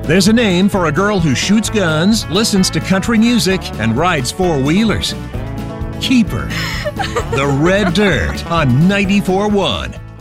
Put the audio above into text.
There's a name for a girl who shoots guns, listens to country music, and rides four-wheelers. Keeper. The Red Dirt on 94.1.